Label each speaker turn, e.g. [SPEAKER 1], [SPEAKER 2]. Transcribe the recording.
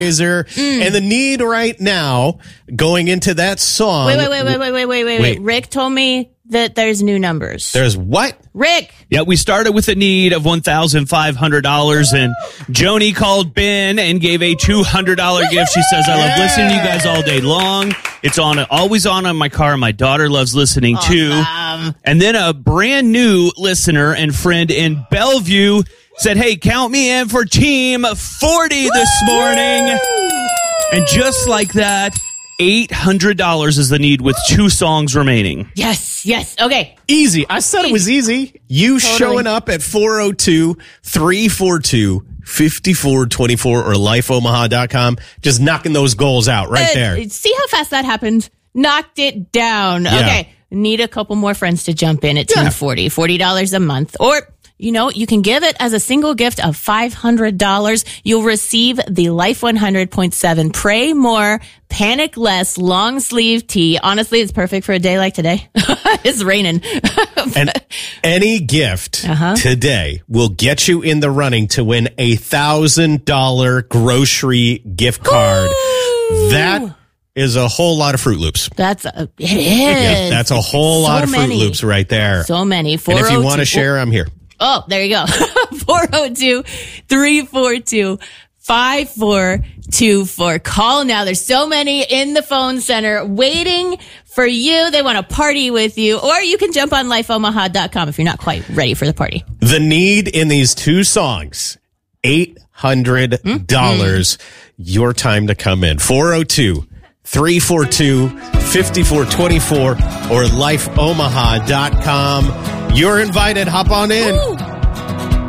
[SPEAKER 1] And the need right now, going into that song.
[SPEAKER 2] Wait. Rick told me that there's new numbers.
[SPEAKER 1] There's what?
[SPEAKER 2] Rick.
[SPEAKER 3] Yeah, we started with a need of $1,500, and Joni called Ben and gave a $200 gift. She says, I love listening to you guys all day long. It's always on my car. My daughter loves listening too. And then a brand new listener and friend in Bellevue said, hey, count me in for Team 40 this morning. And just like that, $800 is the need with 2 songs remaining.
[SPEAKER 2] Yes. Okay.
[SPEAKER 1] Easy. I said it was easy. You showing up at 402-342-5424 or lifeomaha.com, just knocking those goals out right there.
[SPEAKER 2] See how fast that happened? Knocked it down.
[SPEAKER 1] Yeah.
[SPEAKER 2] Okay. Need a couple more friends to jump in at Team 40. $40 a month. Or, you can give it as a single gift of $500. You'll receive the Life 100.7 Pray More, Panic Less long sleeve tee. Honestly, it's perfect for a day like today. It's raining.
[SPEAKER 1] And any gift today will get you in the running to win a $1,000 grocery gift card.
[SPEAKER 2] Ooh.
[SPEAKER 1] That is a whole lot of Fruit Loops.
[SPEAKER 2] It is.
[SPEAKER 1] Yeah, that's a whole lot of Fruit Loops right there.
[SPEAKER 2] So many.
[SPEAKER 1] And if you want to share, I'm here.
[SPEAKER 2] Oh, there you go. 402-342-5424. Call now. There's so many in the phone center waiting for you. They want to party with you. Or you can jump on lifeomaha.com if you're not quite ready for the party.
[SPEAKER 1] The need in these 2 songs, $800. Your time to come in. 402-342-5424 or lifeomaha.com. You're invited. Hop on in.
[SPEAKER 2] Ooh.